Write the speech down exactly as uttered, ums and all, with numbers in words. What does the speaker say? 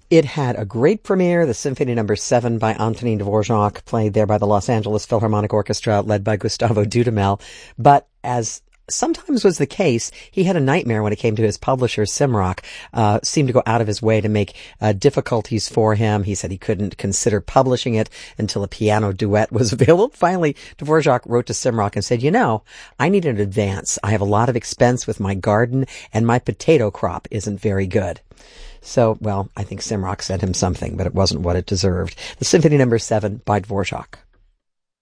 It had a great premiere. The Symphony Number Seven by Antonin Dvorak, played there by the Los Angeles Philharmonic Orchestra, led by Gustavo Dudamel. But as sometimes was the case, he had a nightmare when it came to his publisher, Simrock. Uh, seemed to go out of his way to make uh, difficulties for him. He said he couldn't consider publishing it until a piano duet was available. Finally, Dvorak wrote to Simrock and said, you know, I need an advance. I have a lot of expense with my garden, and my potato crop isn't very good. So, well, I think Simrock sent him something, but it wasn't what it deserved. The Symphony Number Seven by Dvorak.